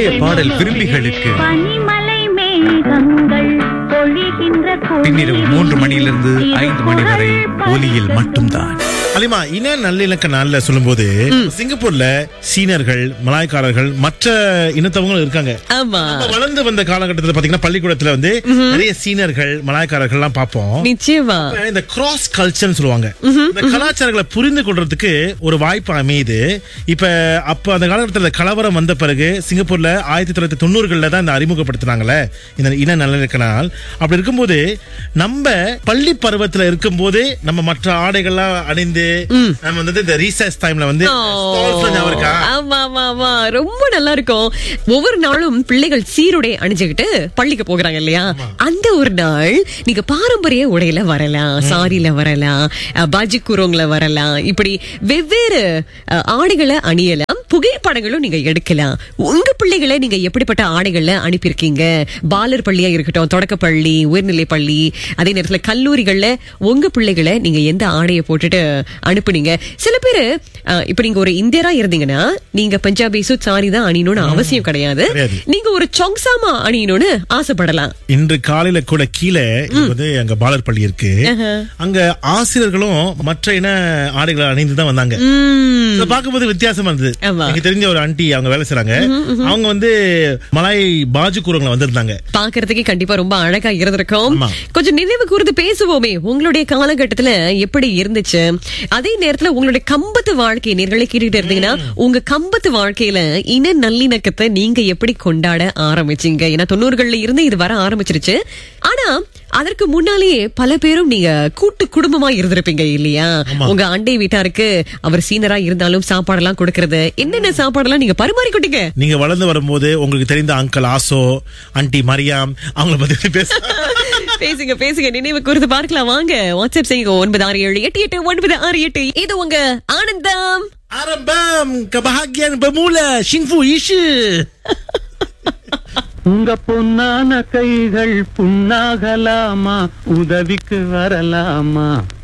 பழைய பாடல் விரும்பிகளுக்கு பனிமலை மேகங்கள் பொழிகின்ற பின்னிரவு 3 மணியிலிருந்து 5 மணி வரை ஒலியில் மட்டும்தான். அலிமா, இன நல்லிணக்க நாள்ல சொல்லும்போது சிங்கப்பூர்ல சீனர்கள், மலாய்க்காரர்கள், மற்ற இனத்தவங்களும் இருக்காங்க. ஆமா, நம்ம வளர்ந்து வந்த காலகட்டத்துல பாத்தீங்கன்னா பள்ளிக்கூடத்துல வந்து நிறைய சீனர்கள், மலாய்க்காரர்கள் எல்லாம் பார்ப்போம். நிச்சயமா இந்த கிராஸ் கல்ச்சர்னு சொல்லுவாங்க. இந்த கலாச்சாரங்களை புரிந்து கொள்றதுக்கு ஒரு வாய்ப்பு அமையுது. இப்ப அப்ப அந்த காலகட்டத்துல கலவரம் வந்த பிறகு சிங்கப்பூர்ல 1990களில் தான் இந்த அறிமுகப்படுத்தினாங்கல்ல இந்த இன நல்லிணக்க நாள். அப்படி இருக்கும்போது நம்ம பள்ளி பருவத்துல இருக்கும்போது நம்ம மற்ற ஆடைகள்லாம் அணிந்து நம்ம வந்து இந்த ரீசஸ் டைம்ல வந்து ஆமா ஆமா ஆமா ரொம்ப நல்லா இருக்கும். ஒவ்வொரு நாளும் பிள்ளைகள் சீருடை அணிஞ்சுக்கிட்டு பள்ளிக்கு போகிறாங்க இல்லையா? அந்த ஒரு நாள் நீங்க பாரம்பரிய உடையில வரலாம், சாரியில வரலாம், பாஜி குரோங்ல வரலாம், இப்படி வெவ்வேறு ஆடைகளை அணியலாம். புகைப்படங்களும் நீங்க எடுக்கலாம். உங்க பிள்ளைகளை நீங்க எப்படிப்பட்ட ஆடைகள்ல அனுப்பியிருக்கீங்க? பாலர் பள்ளியா இருக்கட்டும், தொடக்கப்பள்ளி, உயர்நிலை பள்ளி, அதே நேரத்துல கல்லூரிகள்ல உங்க பிள்ளைகளை நீங்க எந்த ஆடையை போட்டுட்டு அனுப்புனீங்க? சில பேரு இப்ப நீங்க ஒரு இந்தியரா இருந்தீங்கன்னா நீங்க பஞ்சாபி சூட் சாரி தான் அணியணும்னு அவசியம் கிடையாது. நீங்க ஒரு சொங்சாமா அணியணும்னு ஆசைப்படலாம். இன்று காலையில கூட கீழே வந்து அங்க பாலர் பள்ளி இருக்கு. அங்க ஆசிரியர்களும் மற்ற இன ஆடைகளை அணிந்துதான் வந்தாங்க. பார்க்கும்போது வித்தியாசமா இருந்தது. எனக்கு தெரிஞ்ச ஒரு ஆண்டி அவங்க வேலை செய்றாங்க. அவங்க வந்து மலாய் பாஜு கூறவங்களை வந்திருந்தாங்க. பாக்குறதுக்கு கண்டிப்பா ரொம்ப அழகா இருந்திருக்கும். கொஞ்சம் நினைவு கூர்ந்து பேசுவோமே, உங்களுடைய காலகட்டத்துல எப்படி இருந்துச்சு? அதே நேரத்துல உங்களுடைய கம்பத்து வாழ்க்கை நேர்களை கேட்டுட்டு இருந்தீங்கன்னா உங்க கம்பத்து வாழ்க்கையில இன நல்லிணக்கத்தை நீங்க எப்படி கொண்டாட ஆரம்பிச்சீங்க? ஏன்னா 90களில் இருந்து இது வர ஆரம்பிச்சிருச்சு. ஆனா அதற்கு முன்னாலேயே பல பேரும் நீங்க கூட்டு குடும்பமா இருந்திருப்பீங்க இல்லையா? உங்க அண்டை வீட்டாருக்கு அவர் சீனரா இருந்தாலும் சாப்பாடெல்லாம் கொடுக்கறது, என்னென்ன சாப்பாடெல்லாம் நீங்க பரிமாறிக்கிட்டீங்க? நீங்க வளர்ந்து வரும்போது உங்களுக்கு தெரிந்த அங்கிள் ஆசோ, ஆண்டி மரியாம், அவங்கள பத்தி பேசுங்க பேசுங்க, நினைவு கூர்ந்து பார்க்கலாம். வாங்க, வாட்ஸ்அப் செய்யுங்க 9678889688. இது உங்க ஆனந்தம் ஆரம்பம். kebahagiaan bermula. Xingfu Yishi. உங்க பொன்னான கைகள் புண்ணாகலாமா, உதவிக்கு வரலாமா?